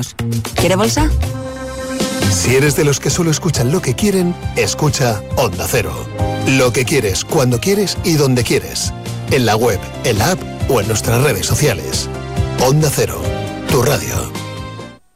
euros. ¿Quiere bolsa? Si eres de los que solo escuchan lo que quieren, escucha Onda Cero. Lo que quieres, cuando quieres y donde quieres. En la web, en la app o en nuestras redes sociales. Onda Cero, tu radio.